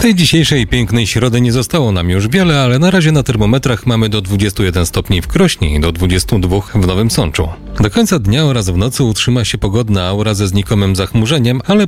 Tej dzisiejszej pięknej środy nie zostało nam już wiele, ale na razie na termometrach mamy do 21 stopni w Krośni i do 22 w Nowym Sączu. Do końca dnia oraz w nocy utrzyma się pogodna aura ze znikomym zachmurzeniem, ale